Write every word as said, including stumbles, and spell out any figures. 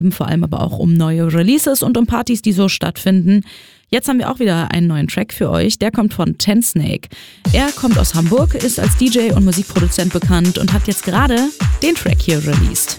vor allem aber auch um neue Releases und um Partys, die so stattfinden. Jetzt haben wir auch wieder einen neuen Track für euch, der kommt von Tensnake. Er kommt aus Hamburg, ist als D J und Musikproduzent bekannt und hat jetzt gerade den Track hier released.